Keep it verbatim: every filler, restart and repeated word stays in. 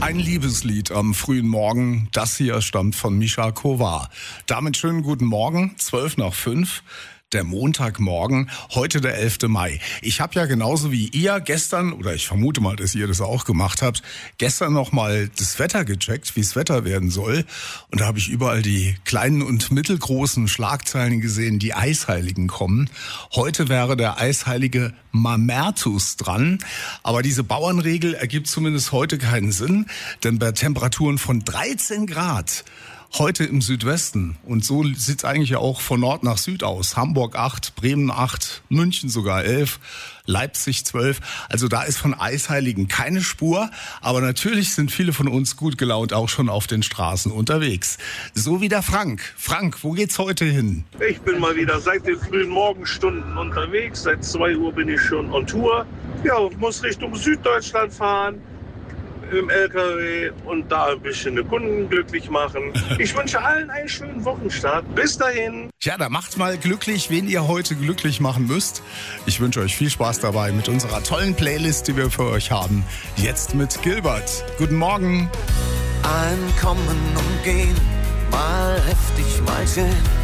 Ein Liebeslied am frühen Morgen, das hier stammt von Mischa Kovar. Damit schönen guten Morgen, zwölf nach fünf. Der Montagmorgen, heute der elfte Mai. Ich habe ja genauso wie ihr gestern, oder ich vermute mal, dass ihr das auch gemacht habt, gestern noch mal das Wetter gecheckt, wie das Wetter werden soll. Und da habe ich überall die kleinen und mittelgroßen Schlagzeilen gesehen, die Eisheiligen kommen. Heute wäre der Eisheilige Mamertus dran. Aber diese Bauernregel ergibt zumindest heute keinen Sinn, denn bei Temperaturen von dreizehn Grad heute im Südwesten, und so sieht es eigentlich auch von Nord nach Süd aus. Hamburg acht, Bremen acht, München sogar elf, Leipzig zwölf. Also da ist von Eisheiligen keine Spur. Aber natürlich sind viele von uns gut gelaunt auch schon auf den Straßen unterwegs. So wie der Frank. Frank, wo geht's heute hin? Ich bin mal wieder seit den frühen Morgenstunden unterwegs. Seit zwei Uhr bin ich schon on Tour. Ja, muss Richtung Süddeutschland fahren im L K W und da ein bisschen die Kunden glücklich machen. Ich wünsche allen einen schönen Wochenstart. Bis dahin. Ja, da macht mal glücklich, wen ihr heute glücklich machen müsst. Ich wünsche euch viel Spaß dabei mit unserer tollen Playlist, die wir für euch haben. Jetzt mit Gilbert. Guten Morgen. Ein Kommen und Gehen, mal heftig, mal schön.